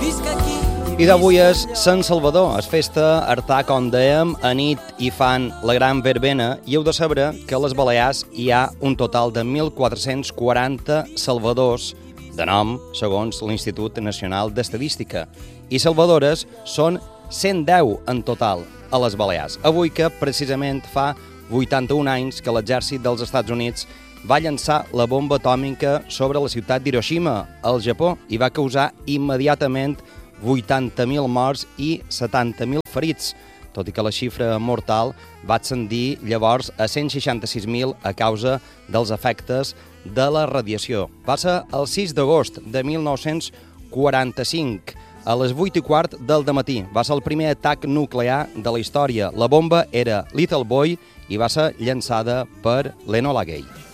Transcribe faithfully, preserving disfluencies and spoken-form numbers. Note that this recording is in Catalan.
I d'avui és Sant Salvador, és festa artà, com dèiem, a nit hi fan la gran verbena i heu de saber que a les Balears hi ha un total de mil quatre-cents quaranta salvadors de nom, segons l'Institut Nacional d'Estadística, i salvadores són cent deu en total a les Balears. Avui que precisament fa vuitanta-un anys que l'exèrcit dels Estats Units va llançar la bomba atòmica sobre la ciutat d'Hiroshima, al Japó, i va causar immediatament vuitanta mil morts i setanta mil ferits, tot i que la xifra mortal va ascendir llavors a cent seixanta-sis mil a causa dels efectes de la radiació. Va ser el sis d'agost de mil nou-cents quaranta-cinc, a les vuit i quart del dematí. Va ser el primer atac nuclear de la història. La bomba era Little Boy i va ser llançada per l'Enola Gay.